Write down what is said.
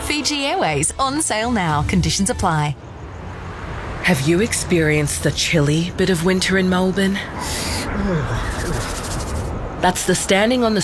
Fiji Airways on sale now. Conditions apply. Have you experienced the chilly bit of winter in Melbourne? That's the standing on the